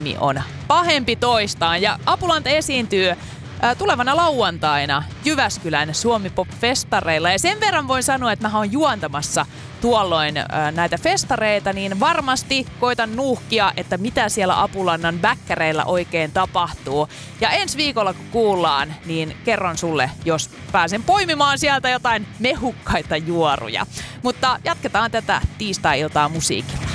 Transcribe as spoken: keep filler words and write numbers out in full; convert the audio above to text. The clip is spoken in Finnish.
on pahempi toistaan ja Apulanta esiintyy tulevana lauantaina Jyväskylän Suomi Pop-festareilla. Ja sen verran voin sanoa, että mä oon juontamassa tuolloin näitä festareita, niin varmasti koitan nuuhkia, että mitä siellä Apulannan väkkäreillä oikein tapahtuu. Ja ensi viikolla kun kuullaan, niin kerron sulle, jos pääsen poimimaan sieltä jotain mehukkaita juoruja. Mutta jatketaan tätä tiistai-iltaa musiikilla.